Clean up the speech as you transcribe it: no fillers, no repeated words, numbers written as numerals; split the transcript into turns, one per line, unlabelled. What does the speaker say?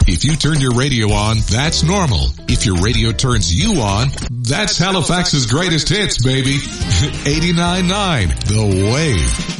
If you turn your radio on, that's normal. If your radio turns you on, that's Halifax's greatest hits, baby. 89.9 The Wave.